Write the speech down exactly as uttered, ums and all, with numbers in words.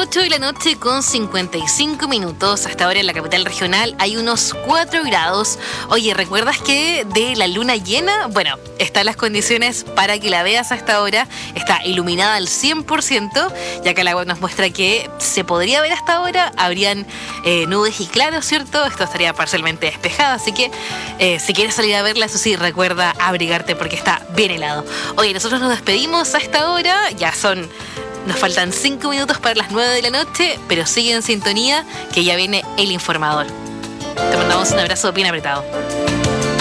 ocho de la noche con cincuenta y cinco minutos. Hasta ahora en la capital regional hay unos cuatro grados. Oye, ¿recuerdas que de la luna llena? Bueno, están las condiciones para que la veas a esta hora. Está iluminada al cien por ciento. Y acá la web nos muestra que se podría ver hasta ahora. Habrían eh, nubes y claros, ¿cierto? Esto estaría parcialmente despejado. Así que eh, si quieres salir a verla, eso sí, recuerda abrigarte porque está bien helado. Oye, nosotros nos despedimos a esta hora. Ya son... Nos faltan cinco minutos para las nueve de la noche, pero sigue en sintonía que ya viene el informador. Te mandamos un abrazo bien apretado.